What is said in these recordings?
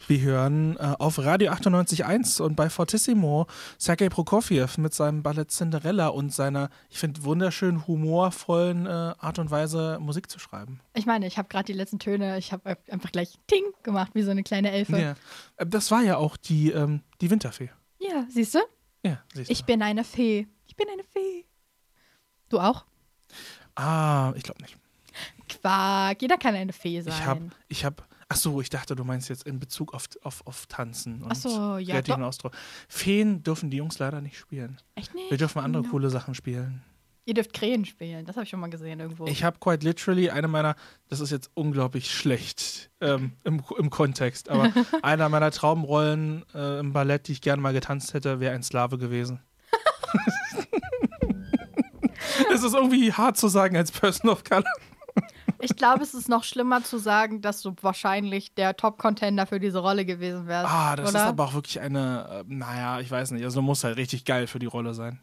Wir hören auf Radio 98.1 und bei Fortissimo Sergei Prokofjew mit seinem Ballett Cinderella und seiner, ich finde, wunderschön humorvollen Art und Weise, Musik zu schreiben. Ich meine, ich habe gerade die letzten Töne, ich habe einfach gleich Ting gemacht, wie so eine kleine Elfe. Ja. Das war ja auch die Winterfee. Ja, siehst du? Ja, siehst du. Ich bin eine Fee. Ich bin eine Fee. Du auch? Ich glaube nicht. Quark, jeder kann eine Fee sein. Ach so, ich dachte, du meinst jetzt in Bezug auf Tanzen und Ach so, ja, kreativen Ausdruck. Feen dürfen die Jungs leider nicht spielen. Echt nicht? Wir dürfen andere coole Sachen spielen. Ihr dürft Krähen spielen, das habe ich schon mal gesehen irgendwo. Ich habe quite literally das ist jetzt unglaublich schlecht im Kontext, aber einer meiner Traumrollen im Ballett, die ich gerne mal getanzt hätte, wäre ein Sklave gewesen. Es ist irgendwie hart zu sagen als Person of Color. Ich glaube, es ist noch schlimmer zu sagen, dass du wahrscheinlich der Top-Contender für diese Rolle gewesen wärst. Das oder? ist aber auch wirklich eine, ich weiß nicht, also du musst halt richtig geil für die Rolle sein.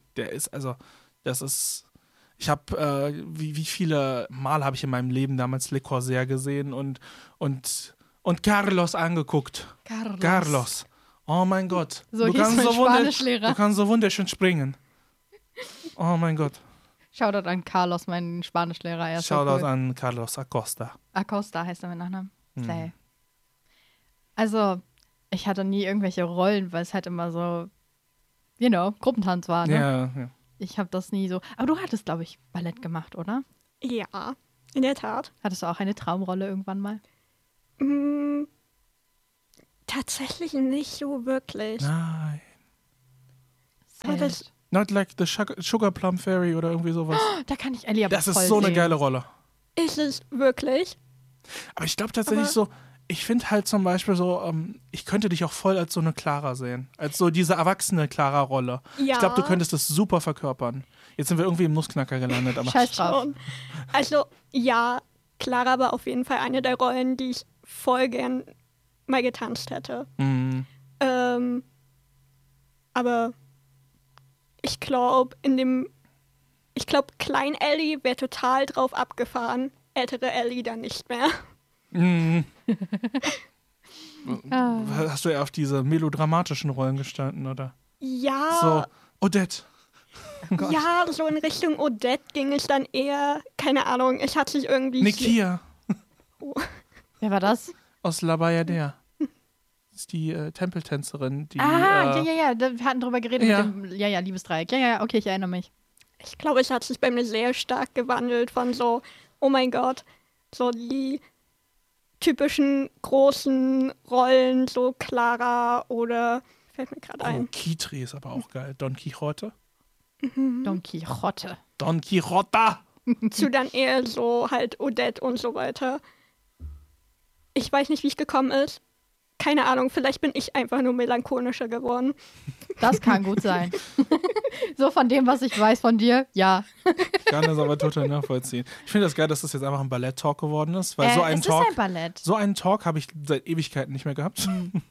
Ich habe, wie viele Mal habe ich in meinem Leben damals Le Corsaire gesehen und Carlos angeguckt. Carlos. Oh mein Gott. So hieß mein Spanischlehrer. Du kannst so wunderschön springen. Oh mein Gott. Shoutout an Carlos, mein Spanischlehrer. Shoutout an Carlos Acosta. Acosta heißt er mit Nachnamen. Slay. Also, ich hatte nie irgendwelche Rollen, weil es halt immer so, Gruppentanz war, ne? Ja. Ich habe das nie so. Aber du hattest, glaube ich, Ballett gemacht, oder? Ja, in der Tat. Hattest du auch eine Traumrolle irgendwann mal? Tatsächlich nicht so wirklich. Nein. Aber das, Not like the Sugar Plum Fairy oder irgendwie sowas. Da kann ich Ellie aber Das ist voll so eine sehen. geile Rolle. ist es wirklich? Aber ich glaube tatsächlich ich finde halt zum Beispiel so, ich könnte dich auch voll als so eine Clara sehen. Als so diese erwachsene Clara-Rolle. Ja. Ich glaube, du könntest das super verkörpern. Jetzt sind wir irgendwie im Nussknacker gelandet. Aber Scheiß drauf. Schon. Also, ja, Clara war auf jeden Fall eine der Rollen, die ich voll gern mal getanzt hätte. Aber ich glaube, Klein Ellie wäre total drauf abgefahren. Ältere Ellie dann nicht mehr. Hast du eher auf diese melodramatischen Rollen gestanden, oder? Ja. So, Odette. Oh Gott. Ja, so in Richtung Odette ging es dann eher, keine Ahnung, es hat sich irgendwie... Nikia Wer war das? aus La Bayadère. Das ist die Tempeltänzerin, die... Ja. Wir hatten drüber geredet Ja. mit dem Liebesdreieck. Ja, okay, ich erinnere mich. Ich glaube, es hat sich bei mir sehr stark gewandelt von so, oh mein Gott, so die typischen großen Rollen, so Clara oder, fällt mir gerade ein. Kitri ist aber auch geil. Don Quixote. Don Quixote. Don Quixote! Zu dann eher so halt Odette und so weiter. Ich weiß nicht, wie es gekommen ist. Keine Ahnung, vielleicht bin ich einfach nur melancholischer geworden. Das kann gut sein. So von dem, was ich weiß von dir, ja. Ich kann das aber total nachvollziehen. Ich finde das geil, dass das jetzt einfach ein Ballett-Talk geworden ist, weil so einen es ist ein Ballett. so einen Talk habe ich seit Ewigkeiten nicht mehr gehabt.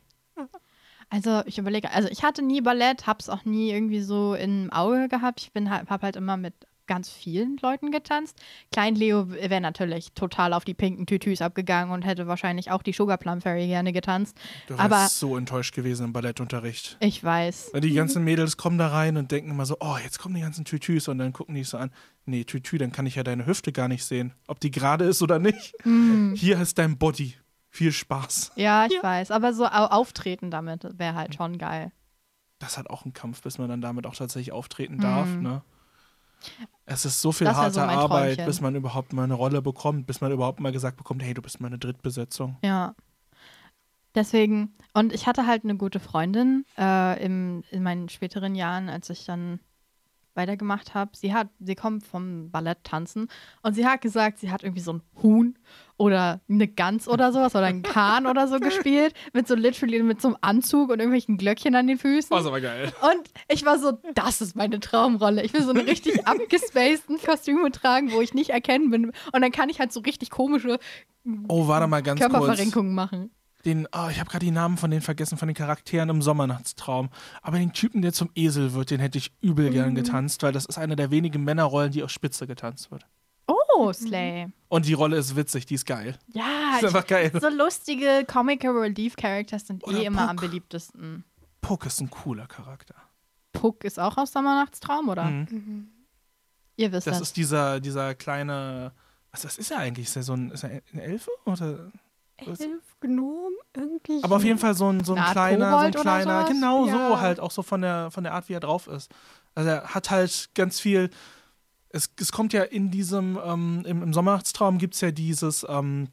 Also ich überlege, ich hatte nie Ballett, hab's auch nie irgendwie so im Auge gehabt. Ich hab halt immer mit ganz vielen Leuten getanzt. Klein Leo wäre natürlich total auf die pinken Tütüs abgegangen und hätte wahrscheinlich auch die Sugar Plum Fairy gerne getanzt. Du Aber warst so enttäuscht gewesen im Ballettunterricht. ich weiß. Weil die ganzen Mädels kommen da rein und denken immer so, oh, jetzt kommen die ganzen Tütüs und dann gucken die so an, nee, Tütü, dann kann ich ja deine Hüfte gar nicht sehen, ob die gerade ist oder nicht. Hier ist dein Body. Viel Spaß. Ja, ich weiß. Aber so auftreten damit wäre halt schon geil. Das hat auch einen Kampf, bis man dann damit auch tatsächlich auftreten darf, ne? Es ist so viel Das wär harte so mein Arbeit, Träumchen. bis man überhaupt mal eine Rolle bekommt, bis man überhaupt mal gesagt bekommt, hey, du bist meine Drittbesetzung. Ja. Deswegen, und ich hatte halt eine gute Freundin in meinen späteren Jahren, als ich dann weitergemacht habe. Sie kommt vom Ballett tanzen und sie hat gesagt, sie hat irgendwie so ein Huhn oder eine Gans oder sowas oder einen Kahn oder so gespielt, mit so literally mit so einem Anzug und irgendwelchen Glöckchen an den Füßen. Das ist aber geil. Und ich war so, das ist meine Traumrolle. Ich will so eine richtig abgespaceden Kostüme tragen, wo ich nicht erkennen bin. Und dann kann ich halt so richtig komische Oh, warte mal ganz kurz. Körperverrenkungen machen. Ich habe gerade die Namen von den vergessen, von den Charakteren im Sommernachtstraum. Aber den Typen, der zum Esel wird, den hätte ich übel gern getanzt, weil das ist eine der wenigen Männerrollen, die auf Spitze getanzt wird. Oh, Slay. Und die Rolle ist witzig, die ist geil. Ja, Ist einfach geil. so lustige Comic Relief Characters sind Oder immer am Puck. beliebtesten. Puck ist ein cooler Charakter. Puck ist auch aus Sommernachtstraum, oder? Mhm. Ihr wisst Das das. ist dieser kleine. Was ist er eigentlich? Ist er eine Elfe? Oder? Elf Gnom irgendwie. Aber auf jeden Fall so ein Eine Art kleiner, Kobold oder sowas? genau Ja. so halt, auch so von der Art, wie er drauf ist. Also er hat halt ganz viel. Es kommt ja in diesem, im Sommernachtstraum gibt es ja dieses,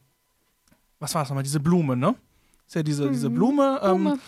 was war das nochmal, diese Blume, ne? Ist ja diese Blume,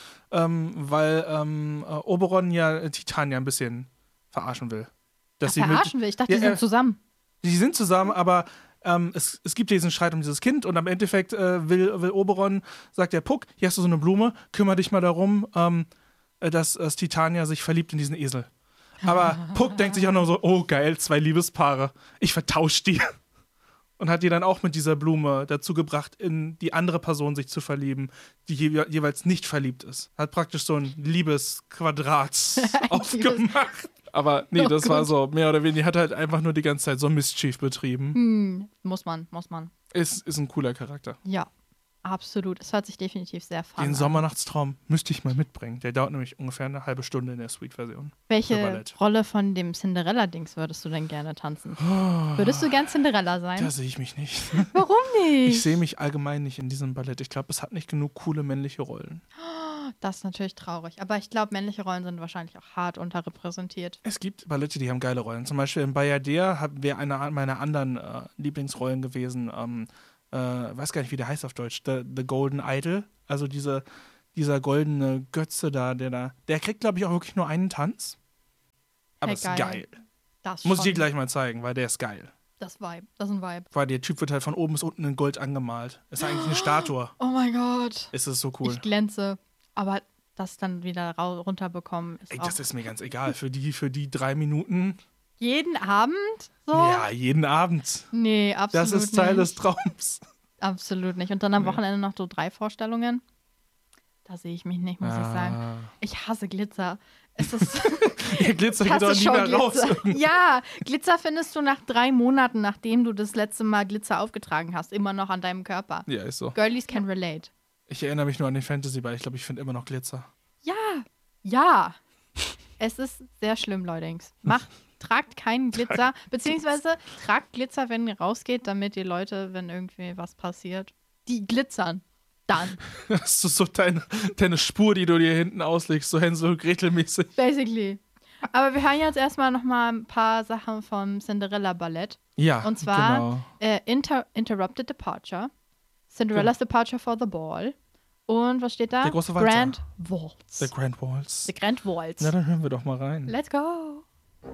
weil Oberon ja Titania ein bisschen verarschen will. Dass sie Verarschen will. Ich dachte, Ja, die sind zusammen. Die sind zusammen, aber es gibt ja diesen Streit um dieses Kind und am Endeffekt will Oberon, sagt der Puck, hier hast du so eine Blume, kümmere dich mal darum, dass Titania sich verliebt in diesen Esel. Aber Puck denkt sich auch noch so, oh geil, 2 Liebespaare, ich vertausche die. Und hat die dann auch mit dieser Blume dazu gebracht, in die andere Person sich zu verlieben, die jeweils nicht verliebt ist. Hat praktisch so ein Liebesquadrat aufgemacht. Aber nee, Oh das war Gott. so, mehr oder weniger, hat halt einfach nur die ganze Zeit so Mischief betrieben. Muss man. Ist ein cooler Charakter. Ja, absolut. Es hört sich definitiv sehr fun Den an. Sommernachtstraum müsste ich mal mitbringen. Der dauert nämlich ungefähr eine halbe Stunde in der Suite-Version. Für Welche Ballett. Rolle von dem Cinderella-Dings würdest du denn gerne tanzen? Würdest du gern Cinderella sein? Da sehe ich mich nicht. Warum nicht? Ich sehe mich allgemein nicht in diesem Ballett. Ich glaube, es hat nicht genug coole männliche Rollen. Das ist natürlich traurig. Aber ich glaube, männliche Rollen sind wahrscheinlich auch hart unterrepräsentiert. Es gibt Ballette, die haben geile Rollen. Zum Beispiel in Bayadere wäre eine meiner anderen Lieblingsrollen gewesen. Weiß gar nicht, wie der heißt auf Deutsch. The Golden Idol. Also dieser goldene Götze da, der kriegt, glaube ich, auch wirklich nur einen Tanz. Aber Hey, ist geil. geil. Das Muss ich dir schon. gleich mal zeigen, weil der ist geil. Das Vibe. Das ist ein Vibe. Weil der Typ wird halt von oben bis unten in Gold angemalt. Ist eigentlich eine Statue. Oh mein Gott. Ist es so cool. Ich glänze. Aber das dann wieder runterbekommen ist Ey, auch das ist mir ganz egal. Für die 3 Minuten. jeden Abend so? Ja, jeden Abend. Nee, absolut Das ist Teil nicht. des Traums. Absolut nicht. Und dann am Nee. Wochenende noch so 3 Vorstellungen. Da sehe ich mich nicht, muss ich sagen. Ich hasse Glitzer. Es ist Ihr Glitzer ich geht doch hasse nie mehr raus. Showglitzer. Ja, Glitzer findest du nach 3 Monaten, nachdem du das letzte Mal Glitzer aufgetragen hast, immer noch an deinem Körper. Ja, ist so. Girlies can relate. Ich erinnere mich nur an den Fantasy-Ball. Ich glaube, ich finde immer noch Glitzer. Ja. Es ist sehr schlimm, Leutings. Tragt keinen Glitzer, beziehungsweise tragt Glitzer, wenn ihr rausgeht, damit die Leute, wenn irgendwie was passiert, die glitzern. Dann. Das ist so deine Spur, die du dir hinten auslegst, so Hänsel und Gretel-mäßig. Basically. Aber wir hören jetzt erstmal noch mal ein paar Sachen vom Cinderella-Ballett. Ja, Und zwar genau. Interrupted Departure, Cinderella's Departure for the Ball und was steht da? Der große Walzer. Grand Waltz. The Grand Waltz. The Grand Waltz. Na, dann hören wir doch mal rein. Let's go.